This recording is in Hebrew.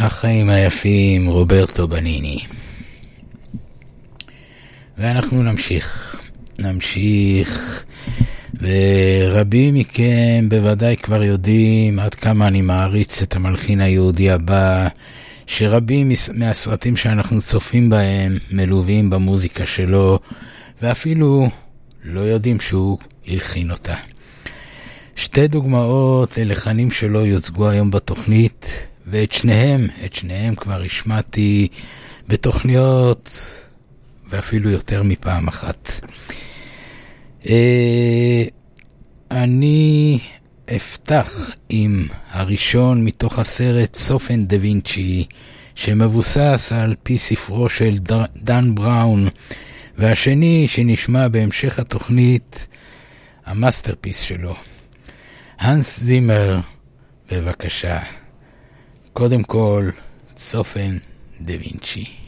החיים היפים, רוברטו בניני. ואנחנו נמשיך, ורבים מכם בוודאי כבר יודעים עד כמה אני מעריץ את המלחין היהודי הבא, שרבים מהסרטים שאנחנו צופים בהם מלווים במוזיקה שלו, ואפילו לא יודעים שהוא הלחין אותה. שתי דוגמאות ללחנים שלו יוצגו היום בתוכנית, ואת שניהם כבר השמעתי בתוכניות ואפילו יותר מפעם אחת. אני אפתח עם הראשון מתוך הסרט סופן דה וינצ'י, שמבוסס על פי ספרו של דן בראון, והשני שנשמע בהמשך התוכנית, המאסטרפיס שלו. הנס זימר, בבקשה. קודם כל, סופן דה וינצ'י.